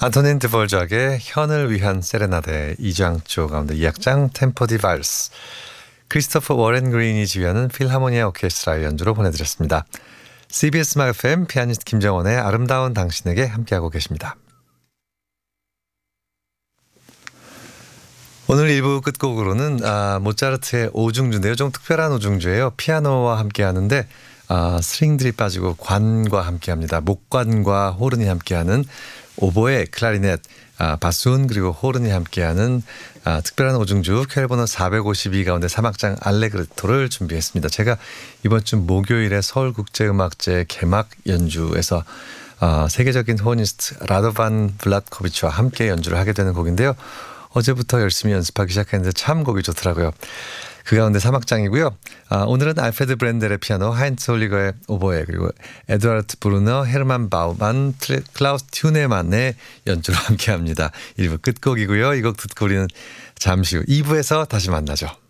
안토닌 드볼작의 현을 위한 세레나데 2장조 가운데 2악장 템포 디 발스, 크리스토퍼 워렌 그린이 지휘하는 필하모니아 오케스트라의 연주로 보내드렸습니다. CBS 음악 FM 피아니스트 김정원의 아름다운 당신에게 함께하고 계십니다. 오늘 1부 끝곡으로는 모차르트의 오중주인데요. 좀 특별한 오중주예요. 피아노와 함께하는데 스트링들이 빠지고 관과 함께합니다. 목관과 호른이 함께하는 오보에, 클라리넷, 바순 그리고 호른이 함께하는 특별한 오중주 퀘르번호 452 가운데 3악장 알레그레토를 준비했습니다. 제가 이번 주 목요일에 서울국제음악제 개막 연주에서 세계적인 호르니스트 라도반 블라트코비치와 함께 연주를 하게 되는 곡인데요. 어제부터 열심히 연습하기 시작했는데 참 곡이 좋더라고요. 그 가운데 3악장이고요. 오늘은 알프레드 브렌델의 피아노, 하인츠 홀리거의 오보에, 그리고 에드와르트 브루너, 헤르만 바우만, 클라우스 튜네만의 연주로 함께합니다. 1부 끝곡이고요. 이 곡 듣고 우리는 잠시 후 2부에서 다시 만나죠.